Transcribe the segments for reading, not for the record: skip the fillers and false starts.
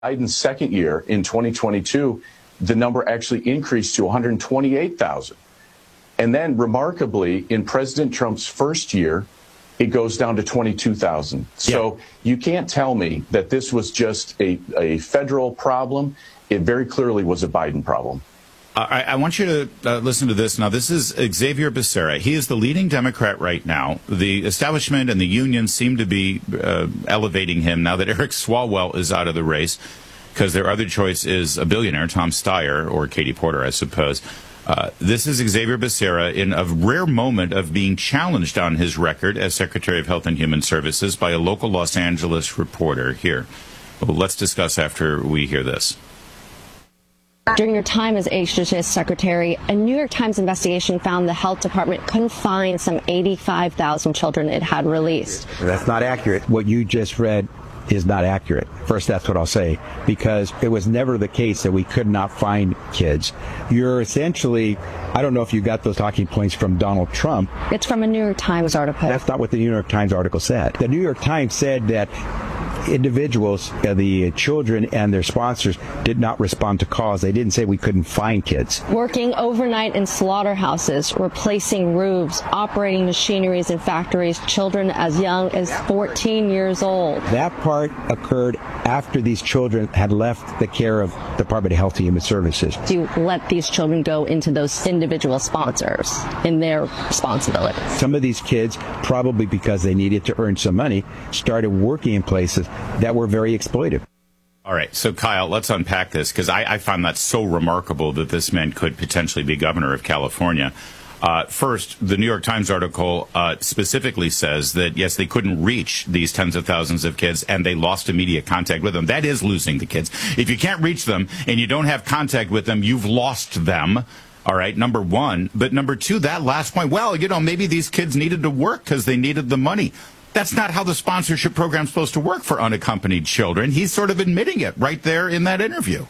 Biden's second year in 2022, the number actually increased to 128,000. And then remarkably, in President Trump's first year, it goes down to 22,000. So you can't tell me that this was just a federal problem. It very clearly was a Biden problem. I want you to listen to this. Now, this is Xavier Becerra. He is the leading Democrat right now. The establishment and the unions seem to be elevating him now that Eric Swalwell is out of the race, because their other choice is a billionaire, Tom Steyer, or Katie Porter, I suppose. This is Xavier Becerra in a rare moment of being challenged on his record as Secretary of Health and Human Services by a local Los Angeles reporter. Here, well, let's discuss after we hear this. During your time as HHS Secretary, a New York Times investigation found the health department couldn't find some 85,000 children it had released. That's not accurate. What you just read is not accurate. First, that's what I'll say, because it was never the case that we could not find kids. You're essentially, I don't know if you got those talking points from Donald Trump. It's from a New York Times article. That's not what the New York Times article said. The New York Times said that individuals, the children and their sponsors, did not respond to calls. They didn't say we couldn't find kids. Working overnight in slaughterhouses, replacing roofs, operating machineries in factories, children as young as 14 years old. That part occurred after these children had left the care of the Department of Health and Human Services. Do you let these children go into those individual sponsors in their responsibility? Some of these kids, probably because they needed to earn some money, started working in places that were very exploitive. All right. So, Kyle, let's unpack this, because I found that so remarkable that this man could potentially be governor of California. First, the New York Times article specifically says that, yes, they couldn't reach these tens of thousands of kids, and they lost immediate contact with them. That is losing the kids. If you can't reach them and you don't have contact with them, you've lost them. All right, number one. But number two, that last point, well, maybe these kids needed to work because they needed the money. That's not how the sponsorship program's supposed to work for unaccompanied children. He's sort of admitting it right there in that interview.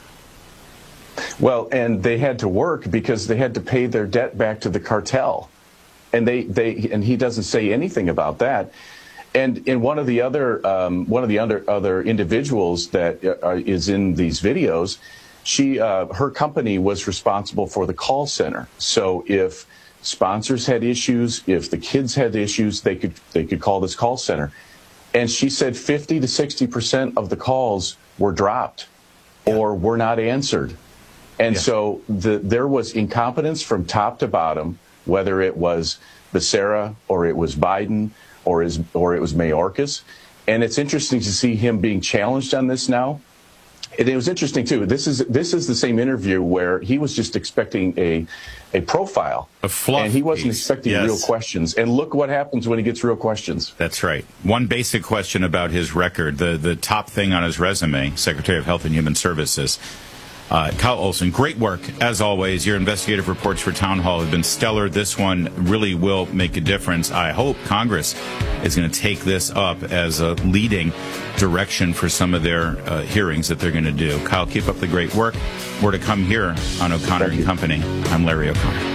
Well, and they had to work because they had to pay their debt back to the cartel. And and he doesn't say anything about that. And in one of the other other individuals that is in these videos, her company was responsible for the call center. So if sponsors had issues, if the kids had issues, they could call this call center. And she said 50 to 60% of the calls were dropped or were not answered. And so there was incompetence from top to bottom, whether it was Becerra or it was Biden or it was Mayorkas. And it's interesting to see him being challenged on this now. And it was interesting, too. This is the same interview where he was just expecting a profile. A fluff and he wasn't piece. expecting real questions. And look what happens when he gets real questions. That's right. One basic question about his record, the top thing on his resume, Secretary of Health and Human Services. Kyle Olson, great work, as always. Your investigative reports for Town Hall have been stellar. This one really will make a difference. I hope Congress is going to take this up as a leading direction for some of their hearings that they're going to do. Kyle, keep up the great work. More to come here on O'Connor and Company. I'm Larry O'Connor.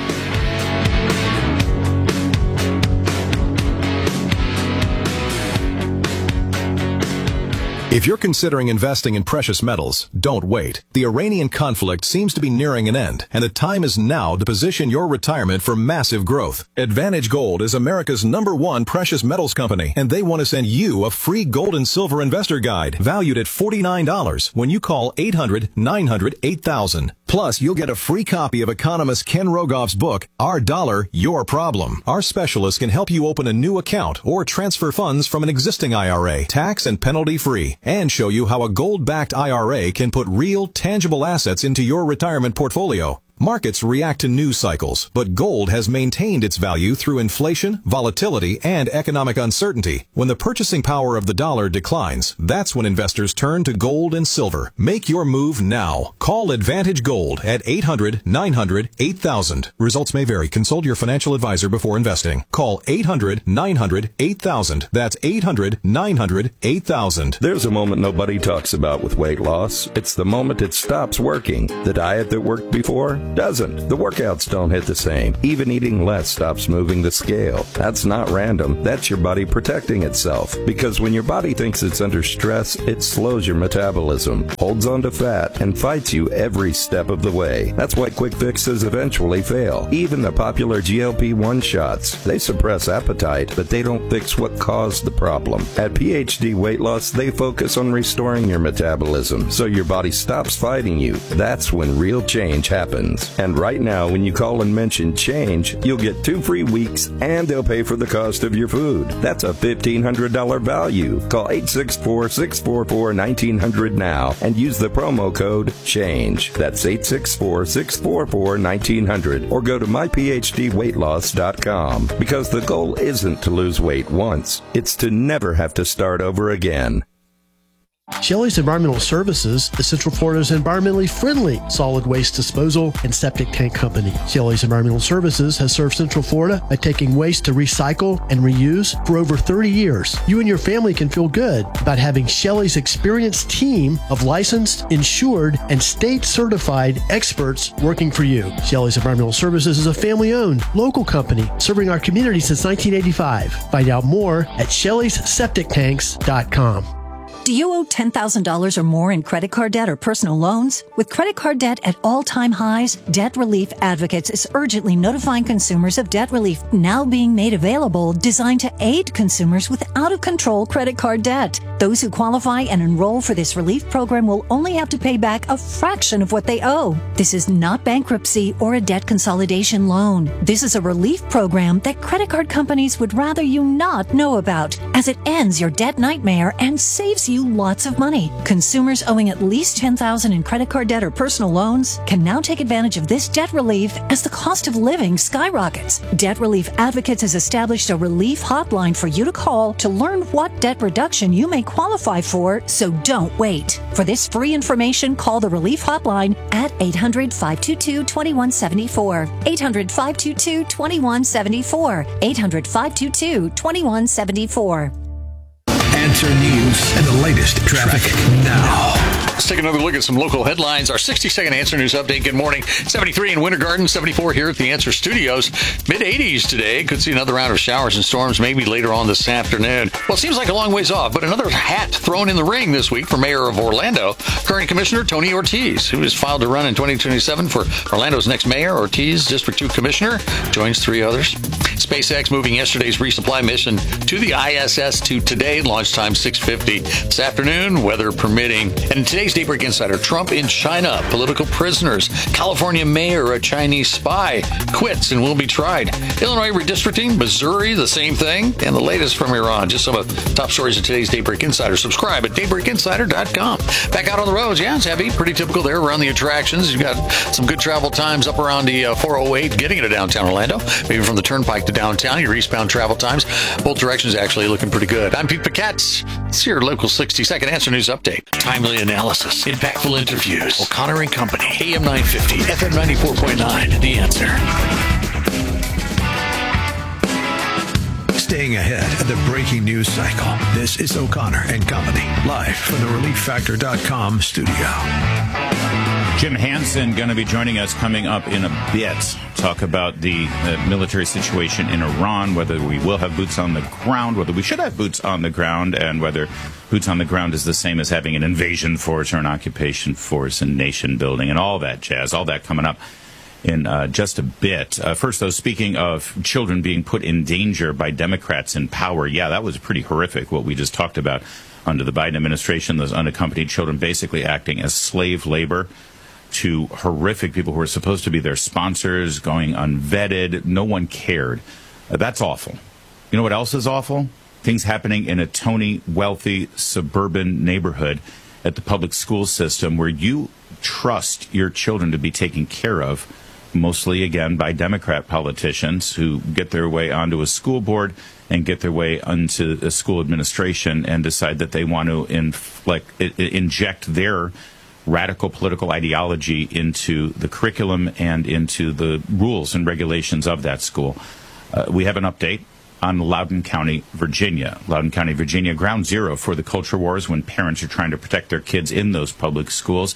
If you're considering investing in precious metals, don't wait. The Iranian conflict seems to be nearing an end, and the time is now to position your retirement for massive growth. Advantage Gold is America's #1 precious metals company, and they want to send you a free gold and silver investor guide valued at $49 when you call 800-900-8000. Plus, you'll get a free copy of economist Ken Rogoff's book, Our Dollar, Your Problem. Our specialists can help you open a new account or transfer funds from an existing IRA, tax and penalty free, and show you how a gold-backed IRA can put real, tangible assets into your retirement portfolio. Markets react to news cycles, but gold has maintained its value through inflation, volatility, and economic uncertainty. When the purchasing power of the dollar declines, that's when investors turn to gold and silver. Make your move now. Call Advantage Gold at 800-900-8000. Results may vary. Consult your financial advisor before investing. Call 800-900-8000. That's 800-900-8000. There's a moment nobody talks about with weight loss. It's the moment it stops working. The diet that worked before Doesn't. The workouts don't hit the same. Even eating less stops moving the scale. That's not random. That's your body protecting itself. Because when your body thinks it's under stress, it slows your metabolism, holds on to fat, and fights you every step of the way. That's why quick fixes eventually fail. Even the popular GLP-1 shots. They suppress appetite, but they don't fix what caused the problem. At PhD Weight Loss, they focus on restoring your metabolism so your body stops fighting you. That's when real change happens. And right now, when you call and mention change, you'll get 2 free weeks and they'll pay for the cost of your food. That's a $1,500 value. Call 864-644-1900 now and use the promo code CHANGE. That's 864-644-1900 or go to myphdweightloss.com, because the goal isn't to lose weight once. It's to never have to start over again. Shelley's Environmental Services is Central Florida's environmentally friendly solid waste disposal and septic tank company. Shelley's Environmental Services has served Central Florida by taking waste to recycle and reuse for over 30 years. You and your family can feel good about having Shelley's experienced team of licensed, insured, and state-certified experts working for you. Shelley's Environmental Services is a family-owned, local company serving our community since 1985. Find out more at Shelley'sSepticTanks.com. Do you owe $10,000 or more in credit card debt or personal loans? With credit card debt at all-time highs, Debt Relief Advocates is urgently notifying consumers of debt relief now being made available, designed to aid consumers with out-of-control credit card debt. Those who qualify and enroll for this relief program will only have to pay back a fraction of what they owe. This is not bankruptcy or a debt consolidation loan. This is a relief program that credit card companies would rather you not know about, as it ends your debt nightmare and saves you lots of money. Consumers owing at least $10,000 in credit card debt or personal loans can now take advantage of this debt relief as the cost of living skyrockets. Debt Relief Advocates has established a relief hotline for you to call to learn what debt reduction you may qualify for, so don't wait. For this free information, call the relief hotline at 800-522-2174. 800-522-2174. 800-522-2174. Answer News and the latest traffic now. Let's take another look at some local headlines. Our 60-second Answer News update. Good morning. 73 in Winter Garden, 74 here at the Answer Studios. Mid-80s today. Could see another round of showers and storms maybe later on this afternoon. Well, it seems like a long ways off, but another hat thrown in the ring this week for Mayor of Orlando, current Commissioner Tony Ortiz, who is filed to run in 2027 for Orlando's next mayor. Ortiz, District 2 Commissioner, joins 3 others. SpaceX moving yesterday's resupply mission to the ISS to today, launch time 6:50 this afternoon, weather permitting. And in today's Daybreak Insider, Trump in China, political prisoners, California mayor, a Chinese spy, quits and will be tried. Illinois redistricting, Missouri, the same thing, and the latest from Iran. Just some of the top stories of today's Daybreak Insider. Subscribe at daybreakinsider.com. Back out on the roads, yeah, it's heavy, pretty typical there around the attractions. You've got some good travel times up around the 408 getting into downtown Orlando, maybe from the Turnpike to downtown. Your eastbound travel times, both directions actually looking pretty good. I'm Pete Paquette. It's your local 60-second Answer News update. Timely analysis, impactful interviews. O'Connor and Company, AM 950, FM 94.9. The Answer. Staying ahead of the breaking news cycle. This is O'Connor and Company, live from the ReliefFactor.com studio. Jim Hansen going to be joining us coming up in a bit. Talk about the military situation in Iran, whether we will have boots on the ground, whether we should have boots on the ground, and whether boots on the ground is the same as having an invasion force or an occupation force and nation building and all that jazz. All that coming up in just a bit. First, though, speaking of children being put in danger by Democrats in power, yeah, that was pretty horrific, what we just talked about under the Biden administration, those unaccompanied children basically acting as slave labor to horrific people who were supposed to be their sponsors, going unvetted. No one cared. That's awful. You know what else is awful? Things happening in a Tony, wealthy, suburban neighborhood at the public school system where you trust your children to be taken care of, mostly, again, by Democrat politicians who get their way onto a school board and get their way onto a school administration and decide that they want to inject their radical political ideology into the curriculum and into the rules and regulations of that school. We have an update on Loudoun County, Virginia. Loudoun County, Virginia, ground zero for the culture wars when parents are trying to protect their kids in those public schools.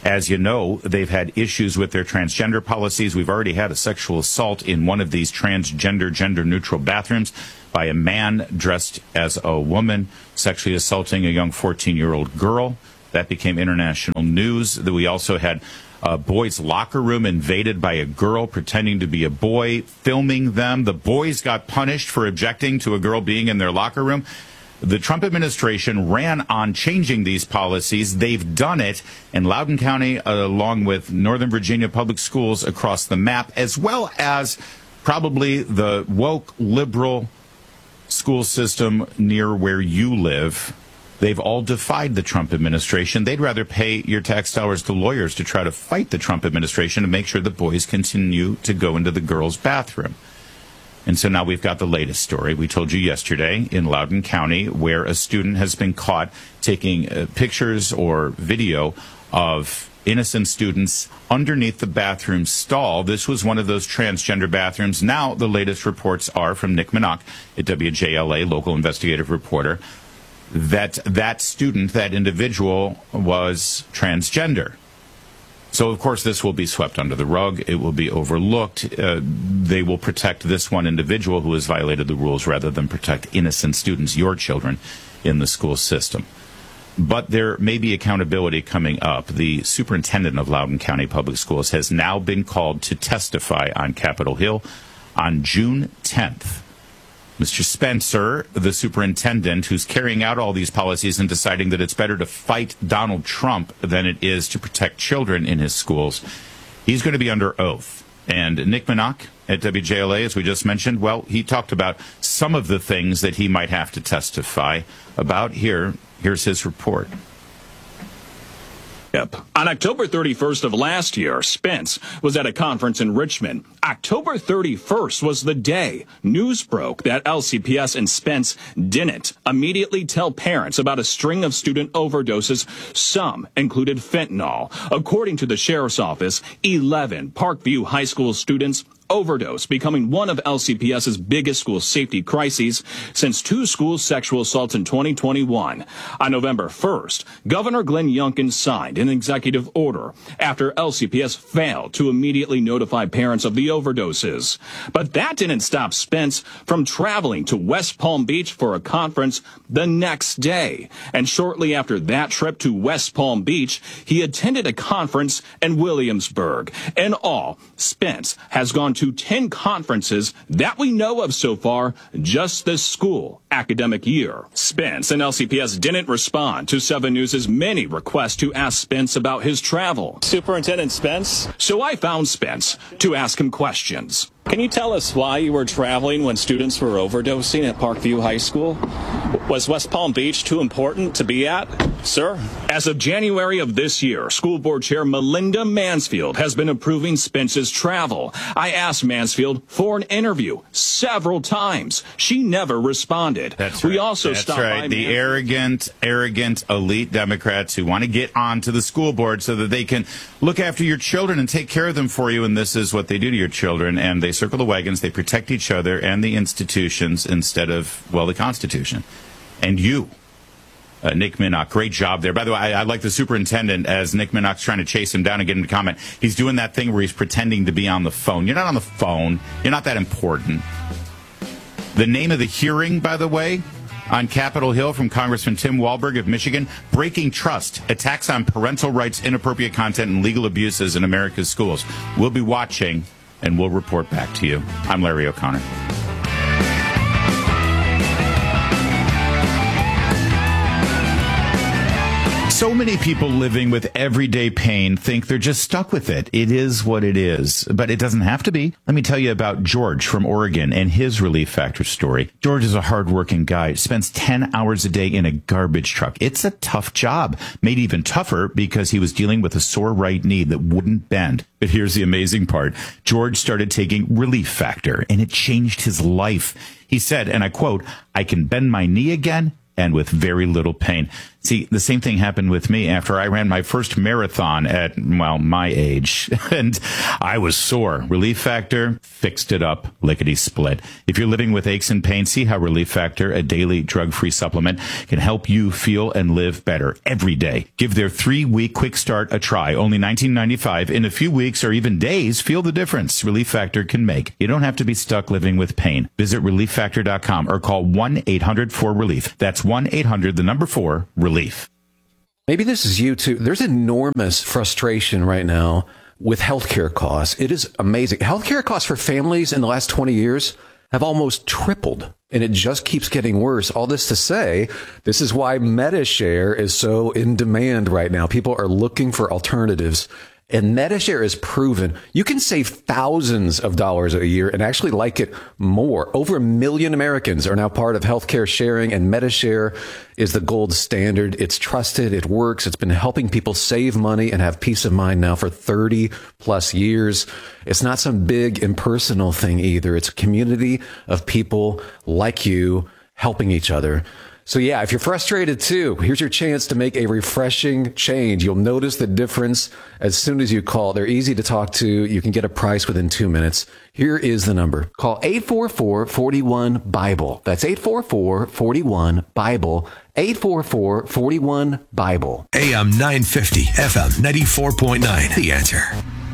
As you know, they've had issues with their transgender policies. We've already had a sexual assault in one of these transgender, gender-neutral bathrooms by a man dressed as a woman, sexually assaulting a young 14-year-old girl. That became international news. We also had a boys' locker room invaded by a girl pretending to be a boy, filming them. The boys got punished for objecting to a girl being in their locker room. The Trump administration ran on changing these policies. They've done it in Loudoun County, along with Northern Virginia public schools across the map, as well as probably the woke liberal school system near where you live. They've all defied the Trump administration. They'd rather pay your tax dollars to lawyers to try to fight the Trump administration to make sure the boys continue to go into the girls' bathroom. And so now we've got the latest story. We told you yesterday in Loudoun County where a student has been caught taking pictures or video of innocent students underneath the bathroom stall. This was one of those transgender bathrooms. Now the latest reports are from Nick Minock at WJLA, local investigative reporter, that student, that individual, was transgender. So, of course, this will be swept under the rug. It will be overlooked. They will protect this one individual who has violated the rules rather than protect innocent students, your children, in the school system. But there may be accountability coming up. The superintendent of Loudoun County Public Schools has now been called to testify on Capitol Hill on June 10th. Mr. Spencer, the superintendent, who's carrying out all these policies and deciding that it's better to fight Donald Trump than it is to protect children in his schools, he's going to be under oath. And Nick Minock at WJLA, as we just mentioned, well, he talked about some of the things that he might have to testify about. Here's his report. On October 31st of last year, Spence was at a conference in Richmond. October 31st was the day news broke that LCPS and Spence didn't immediately tell parents about a string of student overdoses. Some included fentanyl. According to the sheriff's office, 11 Parkview High School students overdose, becoming one of LCPS's biggest school safety crises since 2 school sexual assaults in 2021. On November 1st, Governor Glenn Youngkin signed an executive order after LCPS failed to immediately notify parents of the overdoses. But that didn't stop Spence from traveling to West Palm Beach for a conference the next day. And shortly after that trip to West Palm Beach, he attended a conference in Williamsburg. In all, Spence has gone to 10 conferences that we know of so far just this school academic year. Spence and LCPS didn't respond to 7 News' many requests to ask Spence about his travel. Superintendent Spence? So I found Spence to ask him questions. Can you tell us why you were traveling when students were overdosing at Parkview High School? Was West Palm Beach too important to be at, sir? As of January of this year, School Board Chair Melinda Mansfield has been approving Spence's travel. I asked Mansfield for an interview several times. She never responded. That's right. We also That's stopped right. by The arrogant elite Democrats who want to get onto the school board so that they can look after your children and take care of them for you. And this is what they do to your children. And they circle the wagons. They protect each other and the institutions instead of, well, the Constitution. And you, Nick Minock, great job there. By the way, I like the superintendent as Nick Minock's trying to chase him down and get him to comment. He's doing that thing where he's pretending to be on the phone. You're not on the phone. You're not that important. The name of the hearing, by the way, on Capitol Hill from Congressman Tim Walberg of Michigan, Breaking Trust, Attacks on Parental Rights, Inappropriate Content, and Legal Abuses in America's Schools. We'll be watching, and we'll report back to you. I'm Larry O'Connor. So many people living with everyday pain think they're just stuck with it. It is what it is, but it doesn't have to be. Let me tell you about George from Oregon and his Relief Factor story. George is a hardworking guy, spends 10 hours a day in a garbage truck. It's a tough job, made even tougher because he was dealing with a sore right knee that wouldn't bend. But here's the amazing part. George started taking Relief Factor, and it changed his life. He said, and I quote, "I can bend my knee again, and with very little pain." See, the same thing happened with me after I ran my first marathon at, well, my age, and I was sore. Relief Factor fixed it up, lickety-split. If you're living with aches and pains, see how Relief Factor, a daily drug-free supplement, can help you feel and live better every day. Give their 3-week quick start a try, only $19.95. In a few weeks or even days, feel the difference Relief Factor can make. You don't have to be stuck living with pain. Visit ReliefFactor.com or call 1-800-4RELIEF. That's 1-800-4-RELIEF. Maybe this is you too. There's enormous frustration right now with healthcare costs. It is amazing. Healthcare costs for families in the last 20 years have almost tripled, and it just keeps getting worse. All this to say, this is why MediShare is so in demand right now. People are looking for alternatives. And MediShare is proven you can save thousands of dollars a year and actually like it more. Over 1 million Americans are now part of healthcare sharing, and MediShare is the gold standard. It's trusted. It works. It's been helping people save money and have peace of mind now for 30 plus years. It's not some big impersonal thing either. It's a community of people like you helping each other. So yeah, if you're frustrated too, here's your chance to make a refreshing change. You'll notice the difference as soon as you call. They're easy to talk to. You can get a price within 2 minutes. Here is the number. Call 844-41-BIBLE. That's 844-41-BIBLE. 844-41-BIBLE. AM 950, FM 94.9. The Answer.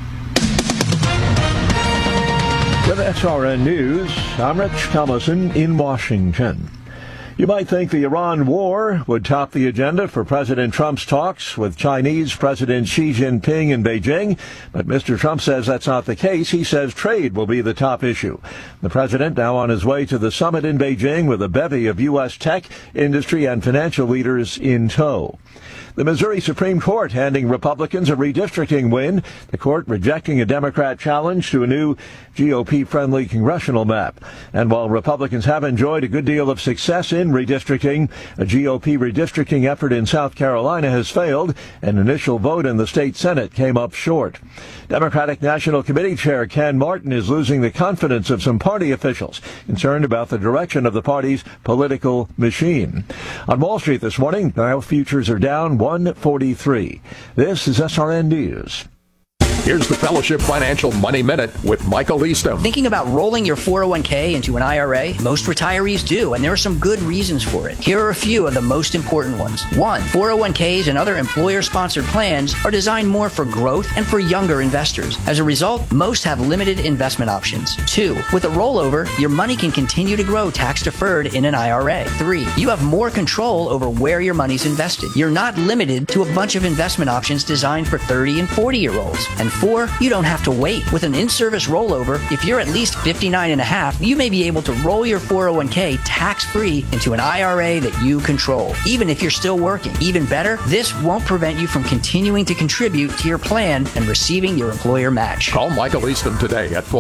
With SRN News, I'm Rich Thomason in Washington. You might think the Iran war would top the agenda for President Trump's talks with Chinese President Xi Jinping in Beijing, but Mr. Trump says that's not the case. He says trade will be the top issue. The president now on his way to the summit in Beijing with a bevy of U.S. tech, industry, and financial leaders in tow. The Missouri Supreme Court handing Republicans a redistricting win, the court rejecting a Democrat challenge to a new GOP-friendly congressional map. And while Republicans have enjoyed a good deal of success in redistricting, a GOP redistricting effort in South Carolina has failed. An initial vote in the state Senate came up short. Democratic National Committee Chair Ken Martin is losing the confidence of some party officials, concerned about the direction of the party's political machine. On Wall Street this morning, Dow futures are down 143. This is SRN News. Here's the Fellowship Financial Money Minute with Michael Easton. Thinking about rolling your 401k into an IRA? Most retirees do, and there are some good reasons for it. Here are a few of the most important ones. 1. 401ks and other employer-sponsored plans are designed more for growth and for younger investors. As a result, most have limited investment options. 2. With a rollover, your money can continue to grow tax-deferred in an IRA. 3. You have more control over where your money's invested. You're not limited to a bunch of investment options designed for 30 and 40-year-olds. And 4, you don't have to wait. With an in-service rollover, if you're at least 59 and a half, you may be able to roll your 401k tax-free into an IRA that you control, even if you're still working. Even better, this won't prevent you from continuing to contribute to your plan and receiving your employer match. Call Michael Easton today at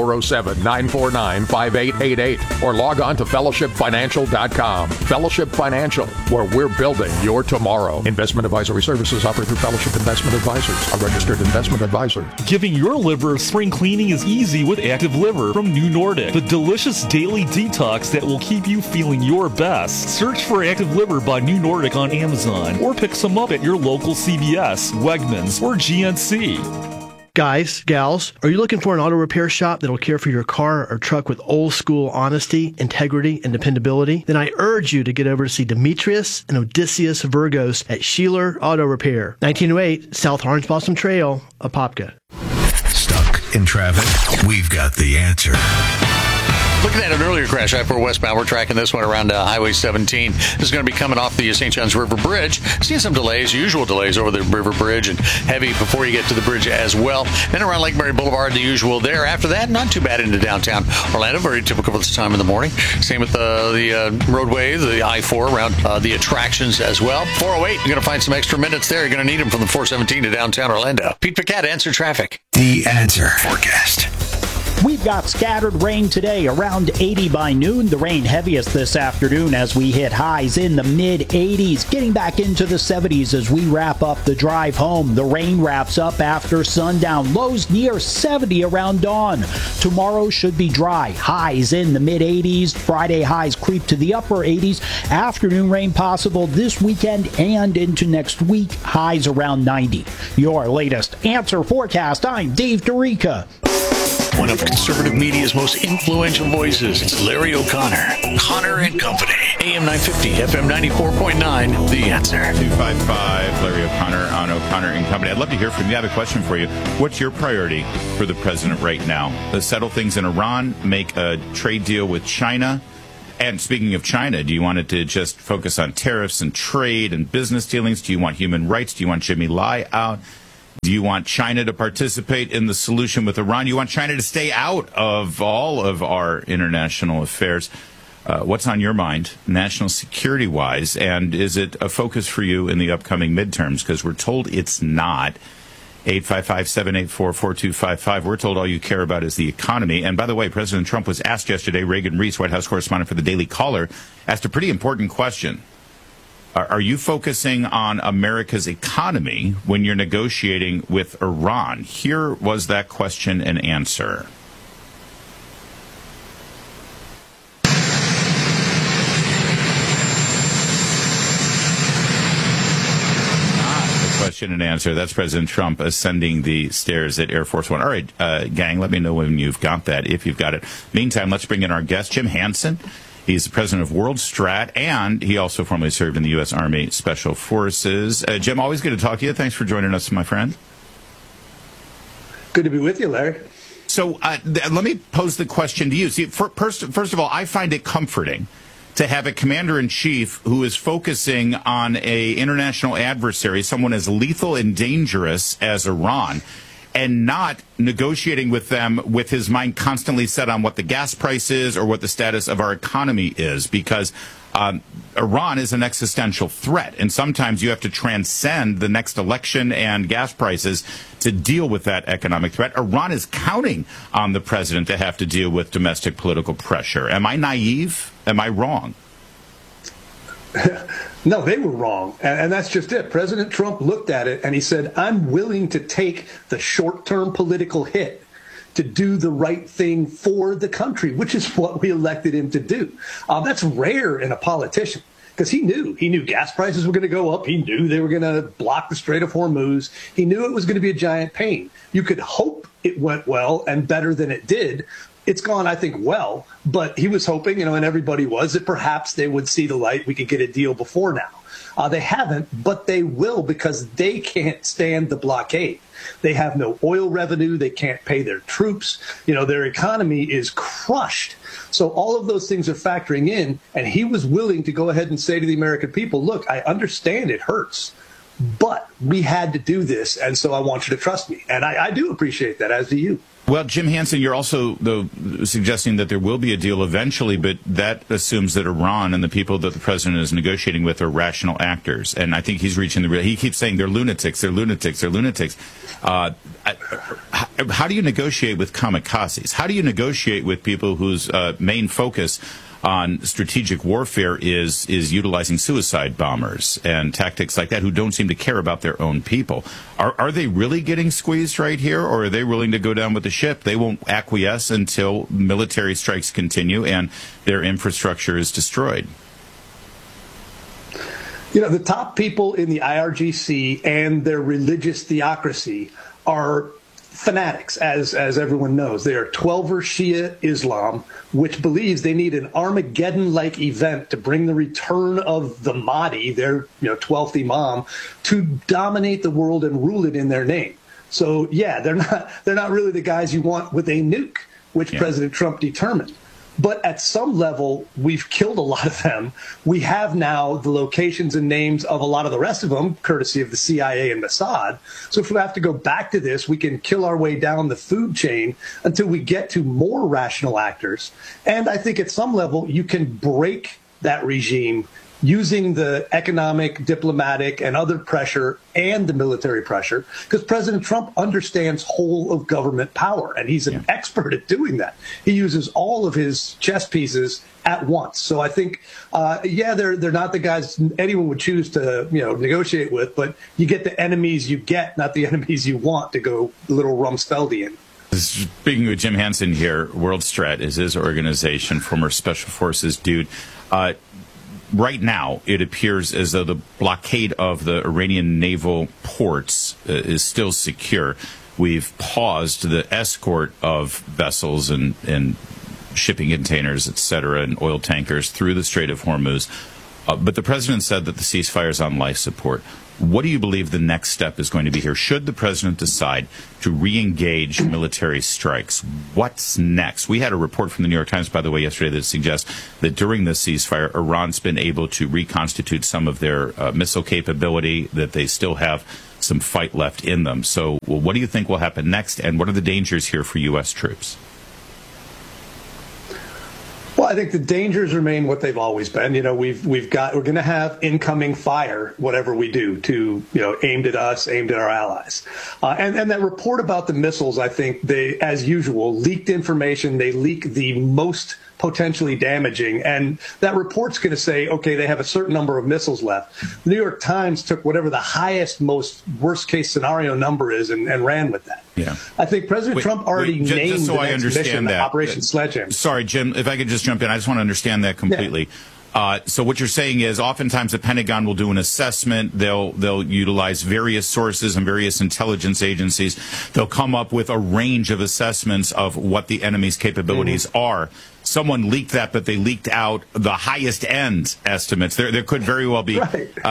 407-949-5888 or log on to fellowshipfinancial.com. Fellowship Financial, where we're building your tomorrow. Investment advisory services offered through Fellowship Investment Advisors, a registered investment advisor. Giving your liver a spring cleaning is easy with Active Liver from New Nordic, the delicious daily detox that will keep you feeling your best. Search for Active Liver by New Nordic on Amazon or pick some up at your local CVS, Wegmans, or GNC. Guys, gals, are you looking for an auto repair shop that'll care for your car or truck with old school honesty, integrity, and dependability? Then I urge you to get over to see Demetrius and Odysseus Virgos at Sheeler Auto Repair, 1908 South Orange Blossom Trail, Apopka. Stuck in traffic? We've got the answer. Looking at an earlier crash, I-4 westbound. We're tracking this one around Highway 17. This is going to be coming off the St. John's River Bridge. Seeing some delays, usual delays over the river bridge, and heavy before you get to the bridge as well. Then around Lake Mary Boulevard, the usual there. After that, not too bad into downtown Orlando. Very typical for this time in the morning. Same with the roadway, the I-4 around the attractions as well. 408, you're going to find some extra minutes there. You're going to need them from the 417 to downtown Orlando. Pete Paquette, Answer Traffic. The Answer Forecast. We've got scattered rain today, around 80 by noon. The rain heaviest this afternoon as we hit highs in the mid-80s, getting back into the 70s as we wrap up the drive home. The rain wraps up after sundown, lows near 70 around dawn. Tomorrow should be dry, highs in the mid-80s. Friday highs creep to the upper 80s. Afternoon rain possible this weekend and into next week, highs around 90. Your latest Answer Forecast, I'm Dave DeRica. One of conservative media's most influential voices. It's Larry O'Connor. Connor and Company. AM 950, FM 94.9, The Answer. 255, Larry O'Connor on O'Connor and Company. I'd love to hear from you. I have a question for you. What's your priority for the president right now? Settle things in Iran, make a trade deal with China. And speaking of China, do you want it to just focus on tariffs and trade and business dealings? Do you want human rights? Do you want Jimmy Lai out? Do you want China to participate in the solution with Iran? You want China to stay out of all of our international affairs? What's on your mind, national security-wise? And is it a focus for you in the upcoming midterms? Because we're told it's not. 855-784-4255. We're told all you care about is the economy. And by the way, President Trump was asked yesterday, Reagan Reese, White House correspondent for the Daily Caller, asked a pretty important question. Are you focusing on America's economy when you're negotiating with Iran? Here was that question and answer. Question and answer. That's President Trump ascending the stairs at Air Force One. All right, gang, let me know when you've got that, if you've got it. Meantime, let's bring in our guest, Jim Hansen. He's the president of World Strat, and he also formerly served in the U.S. Army Special Forces. Jim, always good to talk to you. Thanks for joining us, my friend. Good to be with you, Larry. So let me pose the question to you. See, first of all, I find it comforting to have a commander-in-chief who is focusing on a international adversary, someone as lethal and dangerous as Iran, and not negotiating with them with his mind constantly set on what the gas price is or what the status of our economy is, because Iran is an existential threat, and sometimes you have to transcend the next election and gas prices to deal with that economic threat. Iran is counting on the president to have to deal with domestic political pressure. Am I naive? Am I wrong? No, they were wrong. And that's just it. President Trump looked at it and he said, I'm willing to take the short-term political hit to do the right thing for the country, which is what we elected him to do. That's rare in a politician, because he knew gas prices were going to go up. He knew they were going to block the Strait of Hormuz. He knew it was going to be a giant pain. You could hope it went well and better than it did. It's gone, I think, well, but he was hoping, and everybody was, that perhaps they would see the light. We could get a deal before now. They haven't, but they will, because they can't stand the blockade. They have no oil revenue. They can't pay their troops. Their economy is crushed. So all of those things are factoring in, and he was willing to go ahead and say to the American people, look, I understand it hurts, but we had to do this, and so I want you to trust me. And I do appreciate that, as do you. Well, Jim Hansen, you're also, though, suggesting that there will be a deal eventually, but that assumes that Iran and the people that the president is negotiating with are rational actors. And I think he's reaching he keeps saying they're lunatics, they're lunatics, they're lunatics. How do you negotiate with kamikazes? How do you negotiate with people whose main focus on strategic warfare is utilizing suicide bombers and tactics like that, who don't seem to care about their own people? Are they really getting squeezed right here, or are they willing to go down with the ship? They won't acquiesce until military strikes continue and their infrastructure is destroyed. The top people in the IRGC and their religious theocracy are fanatics, as everyone knows. They are 12er Shia Islam, which believes they need an Armageddon-like event to bring the return of the Mahdi, their 12th Imam, to dominate the world and rule it in their name. So yeah, they're not really the guys you want with a nuke, which President Trump determined. But at some level, we've killed a lot of them. We have now the locations and names of a lot of the rest of them, courtesy of the CIA and Mossad. So if we have to go back to this, we can kill our way down the food chain until we get to more rational actors. And I think at some level, you can break that regime using the economic, diplomatic, and other pressure and the military pressure, because President Trump understands whole of government power, and he's an expert at doing that. He uses all of his chess pieces at once. So I think, they're not the guys anyone would choose to, negotiate with, but you get the enemies you get, not the enemies you want, to go a little Rumsfeldian. Speaking with Jim Hansen here, World Strat is his organization, former Special Forces dude. Right now, it appears as though the blockade of the Iranian naval ports is still secure. We've paused the escort of vessels and shipping containers, et cetera, and oil tankers through the Strait of Hormuz. But the president said that the ceasefire is on life support. What do you believe the next step is going to be here? Should the president decide to re-engage military strikes, what's next? We had a report from the New York Times, by the way, yesterday that suggests that during the ceasefire, Iran's been able to reconstitute some of their missile capability, that they still have some fight left in them. So what do you think will happen next, and what are the dangers here for U.S. troops? Well, I think the dangers remain what they've always been. We're going to have incoming fire, whatever we do, to aimed at us, aimed at our allies. And that report about the missiles, I think they, as usual, leaked information. They leak the most potentially damaging. And that report's going to say, okay, they have a certain number of missiles left. The New York Times took whatever the highest, most worst-case scenario number is and ran with that. Yeah. I think President Trump already named just so the I next understand mission, that. Operation Sledgehammer. Sorry, Jim, if I could just jump in. I just want to understand that completely. Yeah. So what you're saying is oftentimes the Pentagon will do an assessment. They'll utilize various sources and various intelligence agencies. They'll come up with a range of assessments of what the enemy's capabilities are. Someone leaked that, but they leaked out the highest end estimates. There could very well be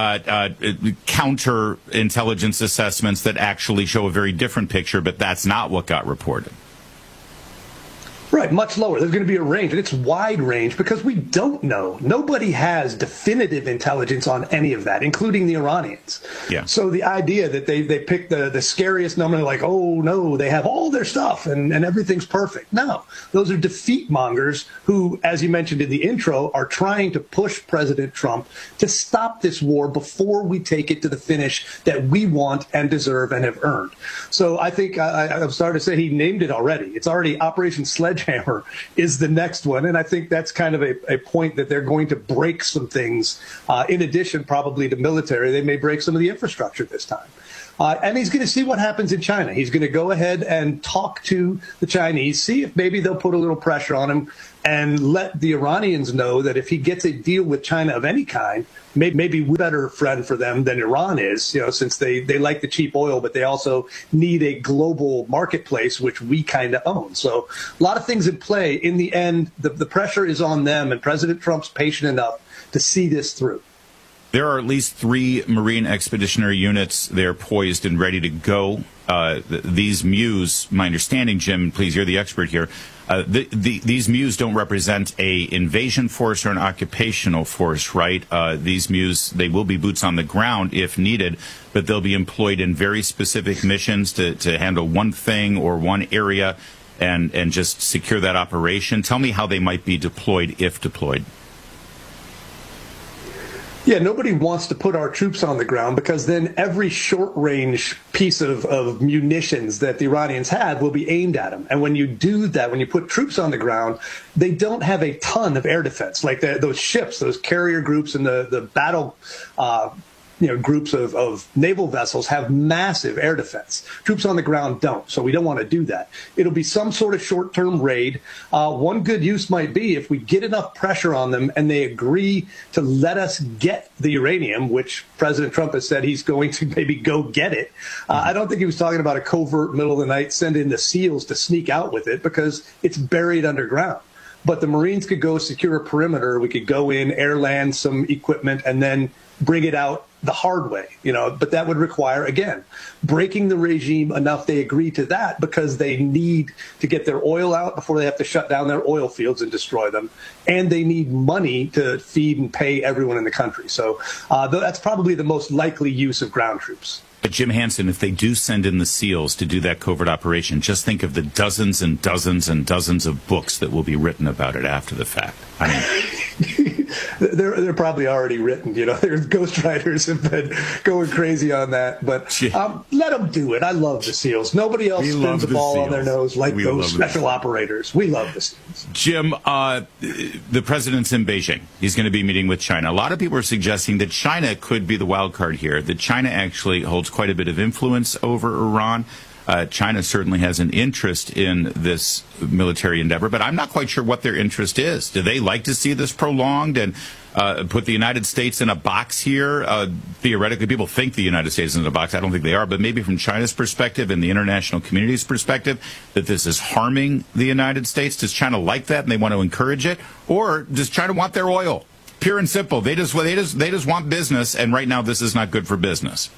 counter-intelligence assessments that actually show a very different picture, but that's not what got reported. Right, much lower. There's going to be a range, and it's wide range because we don't know. Nobody has definitive intelligence on any of that, including the Iranians. Yeah. So the idea that they pick the scariest number, like, oh, no, they have all their stuff and everything's perfect. No, those are defeat mongers who, as you mentioned in the intro, are trying to push President Trump to stop this war before we take it to the finish that we want and deserve and have earned. So I think I'm starting to say he named it already. It's already Operation Sledgehammer is the next one. And I think that's kind of a point that they're going to break some things. In addition, probably to military, they may break some of the infrastructure this time. And he's going to see what happens in China. He's going to go ahead and talk to the Chinese, see if maybe they'll put a little pressure on him and let the Iranians know that if he gets a deal with China of any kind, maybe we're a better friend for them than Iran is, since they like the cheap oil, but they also need a global marketplace, which we kind of own. So a lot of things in play. In the end, the pressure is on them, and President Trump's patient enough to see this through. There are at least 3 Marine Expeditionary Units. They're poised and ready to go. These MEUs, my understanding, Jim, please, you're the expert here, these MEUs don't represent a invasion force or an occupational force, right? These MEUs, they will be boots on the ground if needed, but they'll be employed in very specific missions to handle one thing or one area and just secure that operation. Tell me how they might be deployed if deployed. Yeah, nobody wants to put our troops on the ground because then every short-range piece of munitions that the Iranians have will be aimed at them. And when you do that, when you put troops on the ground, they don't have a ton of air defense. Like those ships, those carrier groups and the battle groups of naval vessels have massive air defense. Troops on the ground don't, so we don't want to do that. It'll be some sort of short-term raid. One good use might be if we get enough pressure on them and they agree to let us get the uranium, which President Trump has said he's going to maybe go get it. I don't think he was talking about a covert middle of the night, send in the SEALs to sneak out with it because it's buried underground. But the Marines could go secure a perimeter. We could go in, air land some equipment, and then bring it out the hard way, but that would require, again, breaking the regime enough they agree to that because they need to get their oil out before they have to shut down their oil fields and destroy them. And they need money to feed and pay everyone in the country. So that's probably the most likely use of ground troops. But Jim Hansen, if they do send in the SEALs to do that covert operation, just think of the dozens and dozens and dozens of books that will be written about it after the fact. I mean, they're probably already written. There's ghostwriters have been going crazy on that. But let them do it. I love the SEALs. Nobody else spins the ball on their nose like those special operators. We love the SEALs. Jim, the president's in Beijing. He's going to be meeting with China. A lot of people are suggesting that China could be the wild card here, that China actually holds quite a bit of influence over Iran. China certainly has an interest in this military endeavor, but I'm not quite sure what their interest is. Do they like to see this prolonged and put the United States in a box here? Theoretically, people think the United States is in a box. I don't think they are, but maybe from China's perspective and the international community's perspective, that this is harming the United States. Does China like that and they want to encourage it? Or does China want their oil? Pure and simple. They just want business, and right now this is not good for business.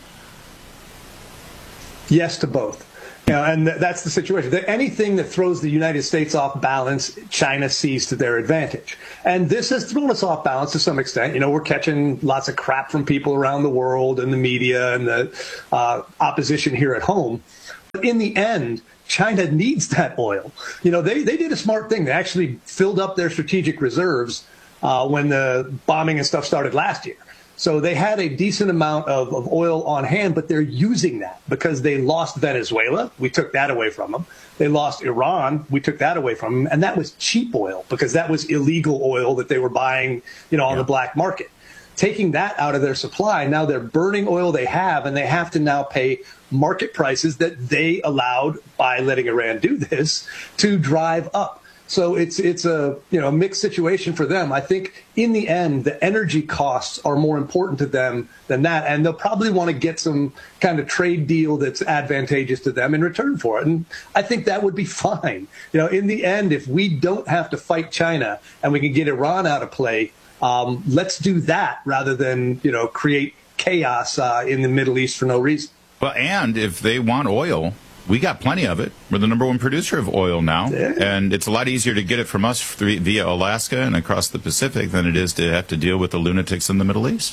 Yes to both. And that's the situation. Anything that throws the United States off balance, China sees to their advantage. And this has thrown us off balance to some extent. We're catching lots of crap from people around the world and the media and the opposition here at home. But in the end, China needs that oil. They did a smart thing. They actually filled up their strategic reserves when the bombing and stuff started last year. So they had a decent amount of oil on hand, but they're using that because they lost Venezuela. We took that away from them. They lost Iran. We took that away from them. And that was cheap oil because that was illegal oil that they were buying, on the black market. Taking that out of their supply, now they're burning oil they have, and they have to now pay market prices that they allowed by letting Iran do this to drive up. So it's a mixed situation for them. I think in the end, the energy costs are more important to them than that, and they'll probably want to get some kind of trade deal that's advantageous to them in return for it. And I think that would be fine. In the end, if we don't have to fight China and we can get Iran out of play, let's do that rather than create chaos in the Middle East for no reason. Well, and if they want oil, we got plenty of it. We're the number one producer of oil now, and it's a lot easier to get it from us via Alaska and across the Pacific than it is to have to deal with the lunatics in the Middle East.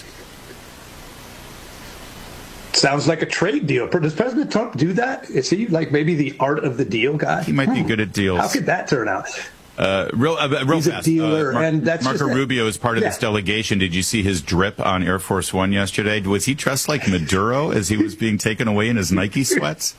Sounds like a trade deal. Does President Trump do that? Is he like maybe the art of the deal guy? He might be good at deals. How could that turn out? Real He's fast. A dealer, and that's Marco Rubio is part of this delegation. Did you see his drip on Air Force One yesterday? Was he dressed like Maduro as he was being taken away in his Nike sweats?